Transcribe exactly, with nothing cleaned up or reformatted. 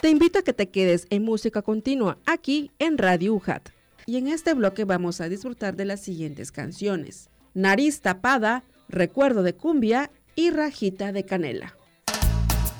Te invito a que te quedes en Música Continua, aquí en Radio U J A T. Y en este bloque vamos a disfrutar de las siguientes canciones: Nariz Tapada, Recuerdo de Cumbia y Rajita de Canela.